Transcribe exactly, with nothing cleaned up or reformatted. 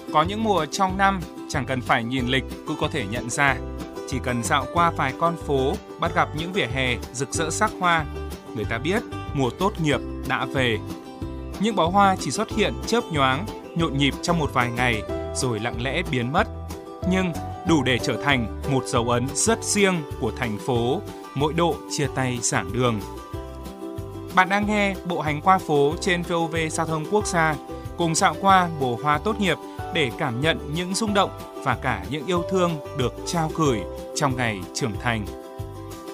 Có những mùa trong năm chẳng cần phải nhìn lịch cũng có thể nhận ra. Chỉ cần dạo qua vài con phố, bắt gặp những vỉa hè rực rỡ sắc hoa, người ta biết mùa tốt nghiệp đã về. Những bó hoa chỉ xuất hiện chớp nhoáng, nhộn nhịp trong một vài ngày rồi lặng lẽ biến mất. Nhưng đủ để trở thành một dấu ấn rất riêng của thành phố, mỗi độ chia tay giảng đường. Bạn đang nghe Bộ Hành qua phố trên vê o vê Giao thông Quốc gia, cùng dạo qua mùa hoa tốt nghiệp để cảm nhận những rung động và cả những yêu thương được trao gửi trong ngày trưởng thành.